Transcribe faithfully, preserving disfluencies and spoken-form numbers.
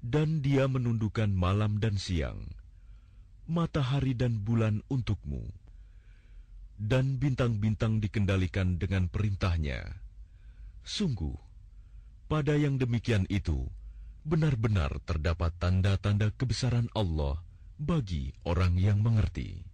Dan Dia menundukkan malam dan siang, matahari dan bulan untukmu, dan bintang-bintang dikendalikan dengan perintahnya. Sungguh, pada yang demikian itu, benar-benar terdapat tanda-tanda kebesaran Allah bagi orang yang mengerti.